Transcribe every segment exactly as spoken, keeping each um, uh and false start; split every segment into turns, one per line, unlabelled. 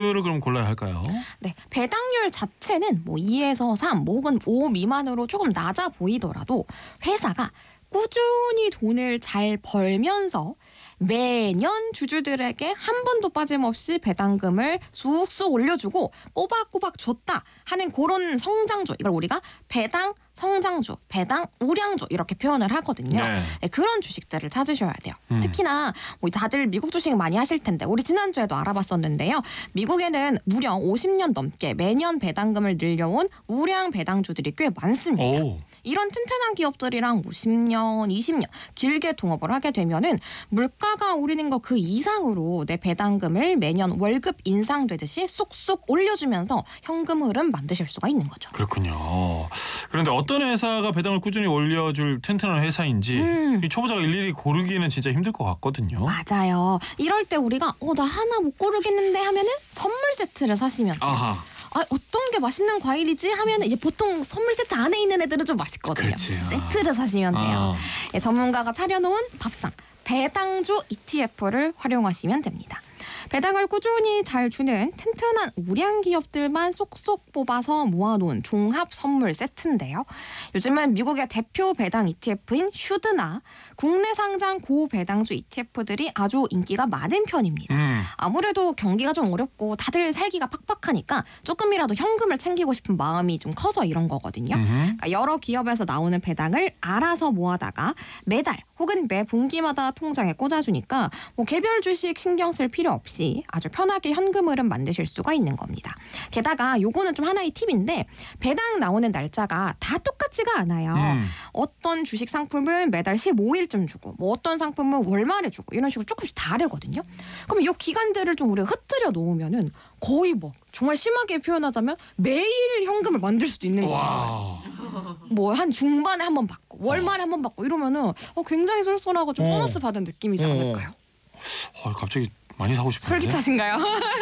배당률을 그럼 골라야 할까요?
네, 배당률 자체는 뭐 이에서 삼, 뭐 혹은 오 미만으로 조금 낮아 보이더라도 회사가 꾸준히 돈을 잘 벌면서 매년 주주들에게 한 번도 빠짐없이 배당금을 쑥쑥 올려주고 꼬박꼬박 줬다 하는 그런 성장주, 이걸 우리가 배당 성장주, 배당 우량주 이렇게 표현을 하거든요.
네.
네, 그런 주식들을 찾으셔야 돼요.
음.
특히나 뭐 다들 미국 주식 많이 하실 텐데 우리 지난주에도 알아봤었는데요. 미국에는 무려 오십 년 넘게 매년 배당금을 늘려온 우량 배당주들이 꽤 많습니다.
오.
이런 튼튼한 기업들이랑 뭐 십 년, 이십 년 길게 동업을 하게 되면은 물가가 오르는 거 그 이상으로 내 배당금을 매년 월급 인상되듯이 쑥쑥 올려주면서 현금 흐름 만드실 수가 있는 거죠.
그렇군요. 그런데 어떤 회사가 배당을 꾸준히 올려줄 튼튼한 회사인지
음.
이 초보자가 일일이 고르기는 진짜 힘들 것 같거든요.
맞아요. 이럴 때 우리가 어, 나 하나 못 고르겠는데 하면은 선물 세트를 사시면 돼요.
아하.
아, 어떤 게 맛있는 과일이지 하면 이제 보통 선물 세트 안에 있는 애들은 좀 맛있거든요.
그렇지. 아.
세트를 사시면 돼요.
아.
예, 전문가가 차려놓은 밥상 배당주 이티에프를 활용하시면 됩니다. 배당을 꾸준히 잘 주는 튼튼한 우량 기업들만 쏙쏙 뽑아서 모아놓은 종합 선물 세트인데요. 요즘은 미국의 대표 배당 이티에프인 슈드나 국내 상장 고배당주 이티에프들이 아주 인기가 많은 편입니다.
음.
아무래도 경기가 좀 어렵고 다들 살기가 팍팍하니까 조금이라도 현금을 챙기고 싶은 마음이 좀 커서 이런 거거든요. 그러니까 여러 기업에서 나오는 배당을 알아서 모아다가 매달 혹은 매 분기마다 통장에 꽂아주니까 뭐 개별 주식 신경 쓸 필요 없이 아주 편하게 현금 흐름 만드실 수가 있는 겁니다. 게다가 요거는 좀 하나의 팁인데 배당 나오는 날짜가 다 똑같지가 않아요.
음.
어떤 주식 상품은 매달 십오 일쯤 주고 뭐 어떤 상품은 월말에 주고 이런 식으로 조금씩 다르거든요. 그러면 이 기간들을 좀 우리가 흩뜨려 놓으면은 거의 뭐 정말 심하게 표현하자면 매일 현금을 만들 수도 있는 거예요.
와.
뭐 한 중반에 한 번 받고 월말에 한 번 받고 이러면은 어, 굉장히 쏠쏠하고 좀
어.
보너스 받은 느낌이지 않을까요?
어, 갑자기 많이 사고 싶은데.
솔깃하신가요?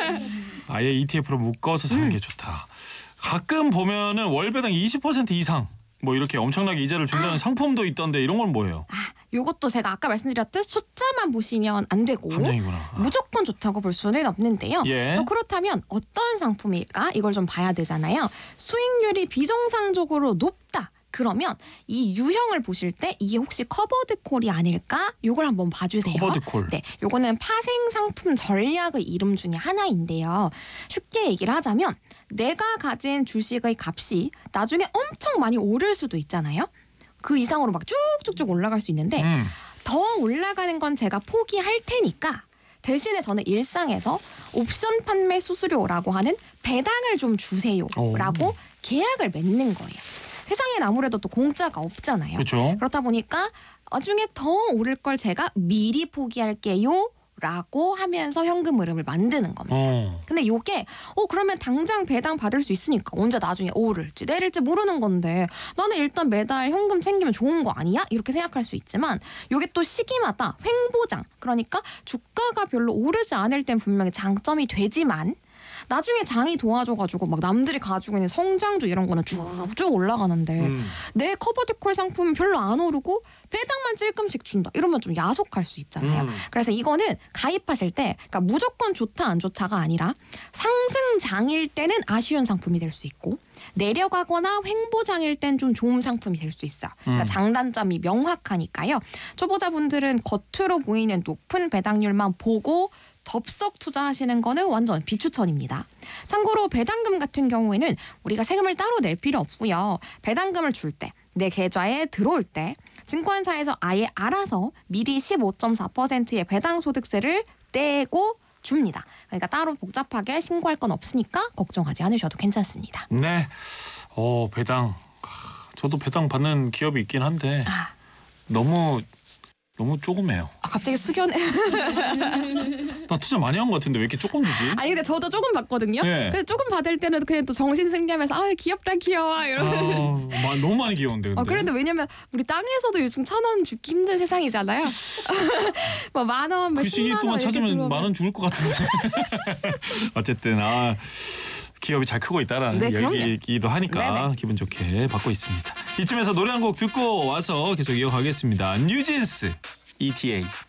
아예 이티에프로 묶어서 사는
음.
게 좋다. 가끔 보면은 월배당 이십 퍼센트 이상 뭐 이렇게 엄청나게 이자를 준다는
아.
상품도 있던데 이런 건 뭐예요?
아, 요것도 제가 아까 말씀드렸듯 숫자만 보시면 안 되고
함정이구나. 아.
무조건 좋다고 볼 수는 없는데요.
예.
어, 그렇다면 어떤 상품일까? 이걸 좀 봐야 되잖아요. 수익률이 비정상적으로 높다. 그러면 이 유형을 보실 때 이게 혹시 커버드 콜이 아닐까? 요걸 한번 봐주세요.
커버드 콜.
네, 요거는 파생 상품 전략의 이름 중에 하나인데요. 쉽게 얘기를 하자면 내가 가진 주식의 값이 나중에 엄청 많이 오를 수도 있잖아요. 그 이상으로 막 쭉쭉쭉 올라갈 수 있는데
음.
더 올라가는 건 제가 포기할 테니까 대신에 저는 일상에서 옵션 판매 수수료라고 하는 배당을 좀 주세요라고
오.
계약을 맺는 거예요. 세상엔 아무래도 또 공짜가 없잖아요.
그렇죠.
그렇다 보니까 나중에 더 오를 걸 제가 미리 포기할게요 라고 하면서 현금 흐름을 만드는 겁니다.
어.
근데 요게 어 그러면 당장 배당 받을 수 있으니까 언제 나중에 오를지 내릴지 모르는 건데 나는 일단 매달 현금 챙기면 좋은 거 아니야? 이렇게 생각할 수 있지만 요게 또 시기마다 횡보장, 그러니까 주가가 별로 오르지 않을 땐 분명히 장점이 되지만 나중에 장이 도와줘가지고 막 남들이 가지고 있는 성장주 이런 거는 쭉쭉 올라가는데
음.
내 커버드콜 상품은 별로 안 오르고 배당만 찔끔씩 준다 이러면 좀 야속할 수 있잖아요.
음.
그래서 이거는 가입하실 때 그러니까 무조건 좋다 안 좋다가 아니라 상승장일 때는 아쉬운 상품이 될 수 있고 내려가거나 횡보장일 땐 좀 좋은 상품이 될 수 있어요. 그러니까
음.
장단점이 명확하니까요. 초보자분들은 겉으로 보이는 높은 배당률만 보고 덥석 투자하시는 거는 완전 비추천입니다. 참고로 배당금 같은 경우에는 우리가 세금을 따로 낼 필요 없고요. 배당금을 줄 때, 내 계좌에 들어올 때 증권사에서 아예 알아서 미리 십오 점 사 퍼센트의 배당소득세를 떼고 줍니다. 그러니까 따로 복잡하게 신고할 건 없으니까 걱정하지 않으셔도 괜찮습니다.
네. 어, 배당. 저도 배당 받는 기업이 있긴 한데
아,
너무 너무 조금해요.
아 갑자기 숙연해.
나 투자 많이 한 것 같은데 왜 이렇게 조금 주지?
아니 근데 저도 조금 받거든요.
네.
그래서 조금 받을 때는 그냥 또 정신 승리하면서 아 귀엽다 귀여워 이러면.
아, 마- 너무 많이 귀여운데 근데.
어, 그런데 왜냐면 우리 땅에서도 요즘 천 원 주기 힘든 세상이잖아요. 뭐 만 원, 뭐
그 시기
십만 원
동안
이렇게
찾으면
들어오면.
만 원 죽을 것 같은데. 어쨌든 아 기업이 잘 크고 있다라는
네, 그럼요.
얘기도 하니까
네네.
기분 좋게 받고 있습니다. 이쯤에서 노래 한 곡 듣고 와서 계속 이어가겠습니다. 뉴진스 이티에이.